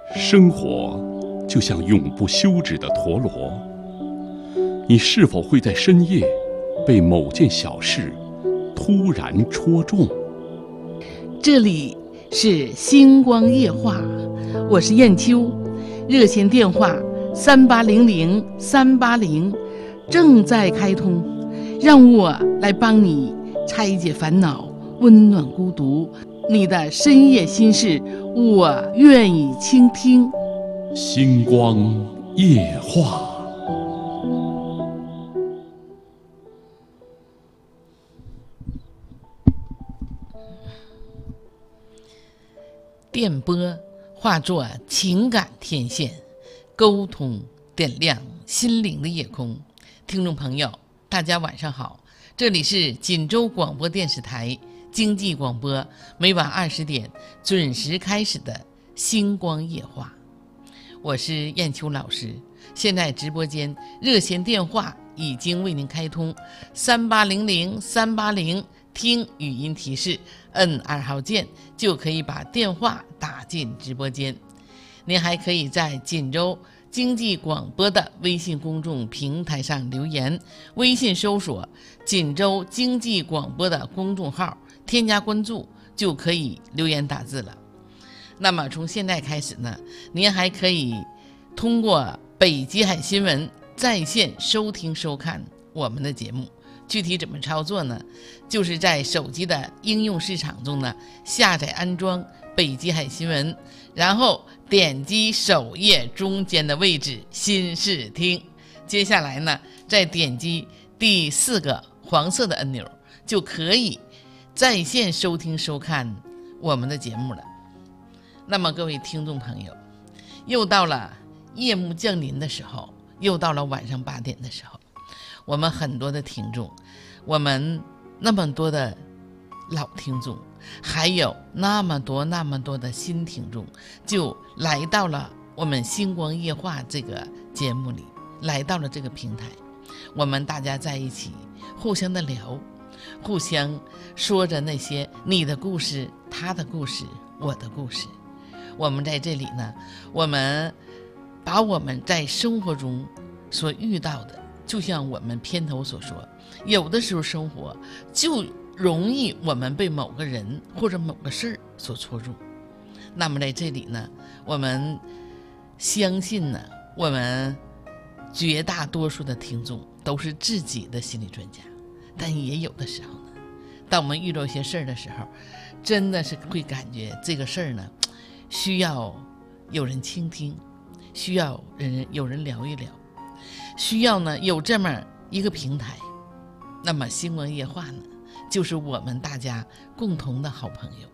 生活就像永不休止的陀螺，你是否会在深夜被某件小事突然戳中？ 这里是星光夜话，我是燕秋，热线电话3800-380正在开通，让我来帮你拆解烦恼，温暖孤独，你的深夜心事，我愿意倾听。 星光夜话。 电波化作情感天线，沟通点亮心灵的夜空。听众朋友，大家晚上好，这里是锦州广播电视台经济广播，每晚20点准时开始的星光夜话。我是燕秋老师，现在直播间热线电话已经为您开通，3800-380，听语音提示，摁2号键就可以把电话打进直播间。您还可以在锦州经济广播的微信公众平台上留言，微信搜索锦州经济广播的公众号，添加关注就可以留言打字了。那么从现在开始呢，您还可以通过北极海新闻在线收听收看我们的节目。具体怎么操作呢？就是在手机的应用市场中呢，下载安装北极海新闻，然后点击首页中间的位置新视听，接下来呢再点击第4个黄色的按钮，就可以在线收听收看我们的节目了。那么各位听众朋友，又到了夜幕降临的时候，又到了晚上8点的时候，我们很多的听众，我们那么多的老听众，还有那么多的新听众，就来到了我们星光夜话这个节目里，来到了这个平台，我们大家在一起互相的聊，互相说着那些你的故事，他的故事，我的故事。我们在这里呢，我们把我们在生活中所遇到的，就像我们片头所说，有的时候生活就容易我们被某个人或者某个事儿所戳中。那么在这里呢，我们相信呢，我们绝大多数的听众都是自己的心理专家，但也有的时候呢，当我们遇到一些事儿的时候，真的是会感觉这个事儿呢，需要有人倾听，需要有人聊一聊，需要呢有这么一个平台。那么星光夜话呢，就是我们大家共同的好朋友。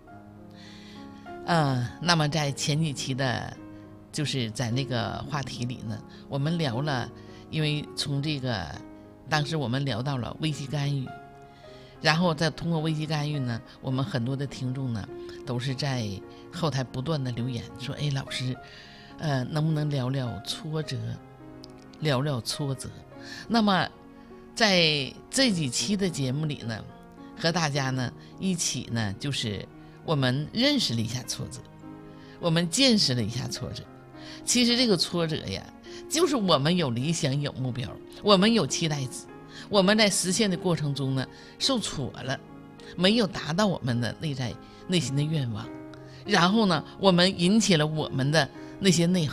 那么在前几期的，就是在那个话题里呢，我们聊了，因为从这个当时我们聊到了危机干预，然后再通过危机干预呢，我们很多的听众呢都是在后台不断的留言说，哎，老师能不能聊聊挫折，聊聊挫折。那么在这几期的节目里呢，和大家呢一起呢，就是我们认识了一下挫折，我们见识了一下挫折。其实这个挫折呀，就是我们有理想有目标，我们有期待值，我们在实现的过程中呢受挫了，没有达到我们的内心的愿望，然后呢我们引起了我们的那些内